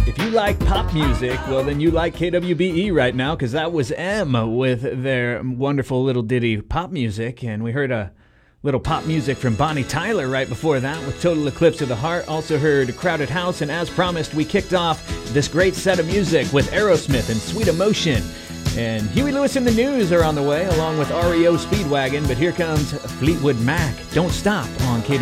If you like pop music, well, then you like KWBE right now, because that was M with their wonderful little ditty Pop Music. And we heard a little pop music from Bonnie Tyler right before that with Total Eclipse of the Heart. Also heard Crowded House. And as promised, we kicked off this great set of music with Aerosmith and Sweet Emotion. And Huey Lewis and the News are on the way, along with REO Speedwagon. But here comes Fleetwood Mac. Don't Stop on KWBE.